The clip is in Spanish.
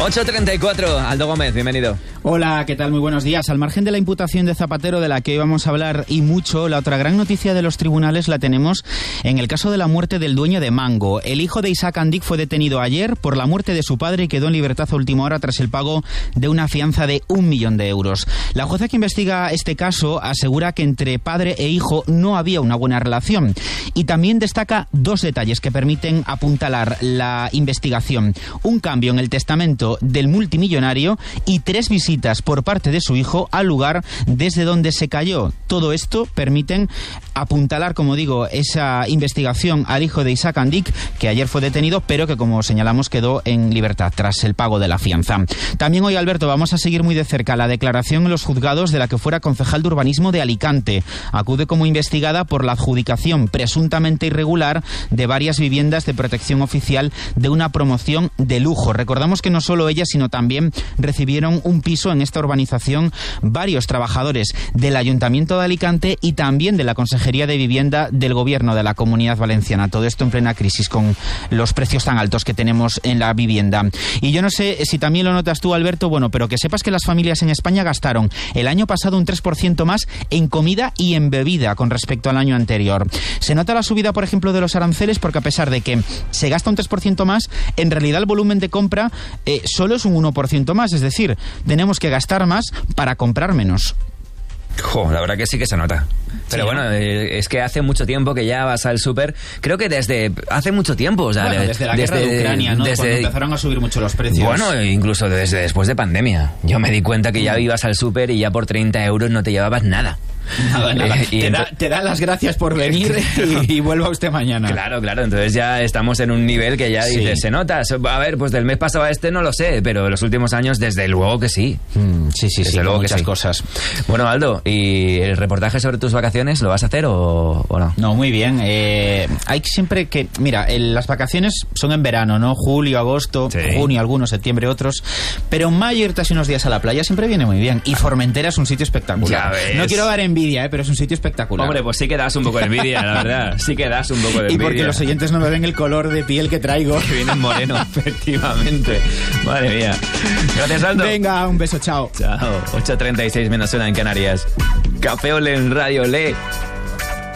8:34, Aldo Gómez, bienvenido. Hola, ¿qué tal? Muy buenos días. Al margen de la imputación de Zapatero, de la que hoy vamos a hablar y mucho, la otra gran noticia de los tribunales la tenemos en el caso de la muerte del dueño de Mango. El hijo de Isaac Andic fue detenido ayer por la muerte de su padre y quedó en libertad a última hora tras el pago de una fianza de 1 millón de euros. La jueza que investiga este caso asegura que entre padre e hijo no había una buena relación y también destaca 2 detalles que permiten apuntalar la investigación. Un cambio en el testamento del multimillonario y 3 visitas por parte de su hijo al lugar desde donde se cayó. Todo esto permiten apuntalar, como digo, esa investigación al hijo de Isaac Andic, que ayer fue detenido, pero que, como señalamos, quedó en libertad tras el pago de la fianza. También hoy, Alberto, vamos a seguir muy de cerca la declaración en los juzgados de la que fuera concejal de urbanismo de Alicante. Acude como investigada por la adjudicación presuntamente irregular de varias viviendas de protección oficial de una promoción de lujo. Recordamos que no solo ella, sino también recibieron un piso en esta urbanización varios trabajadores del Ayuntamiento de Alicante y también de la Consejería de Vivienda del Gobierno de la Comunidad Valenciana. Todo esto en plena crisis con los precios tan altos que tenemos en la vivienda. Y yo no sé si también lo notas tú, Alberto, bueno, pero que sepas que las familias en España gastaron el año pasado un 3% más en comida y en bebida con respecto al año anterior. Se nota la subida, por ejemplo, de los aranceles porque a pesar de que se gasta un 3% más, en realidad el volumen de compra solo es un 1% más, es decir, tenemos que gastar más para comprar menos. La verdad que sí que se nota. Pero sí, bueno, es que hace mucho tiempo que ya vas al súper. Creo que desde hace mucho tiempo. O sea, bueno, desde la guerra de Ucrania, ¿no? Cuando empezaron a subir mucho los precios. Bueno, incluso desde después de pandemia. Yo me di cuenta que ya ibas al súper y ya por 30 euros no te llevabas nada. Nada. Te da las gracias por venir y vuelva usted mañana. Claro, entonces ya estamos en un nivel que ya dices, se nota. A ver, pues del mes pasado a este no lo sé, pero los últimos años desde luego que sí. Sí, desde luego muchas cosas. Bueno, Aldo, ¿y el reportaje sobre tus vacaciones lo vas a hacer o no? No, muy bien. Hay siempre que... Mira, las vacaciones son en verano, ¿no? Julio, agosto, junio, algunos, septiembre, otros. Pero en mayo irte así unos días a la playa siempre viene muy bien. Y Formentera es un sitio espectacular. Ya ves. No quiero dar envidia, pero es un sitio espectacular. Hombre, pues sí que das un poco de envidia, la verdad. Sí que das un poco de envidia. Y porque los oyentes no me ven el color de piel que traigo. Que viene moreno, efectivamente. Madre mía. Gracias, Aldo. Venga, un beso, chao. Chao. 8:36 menos 1 en Canarias. Café Olé en Radio Olé.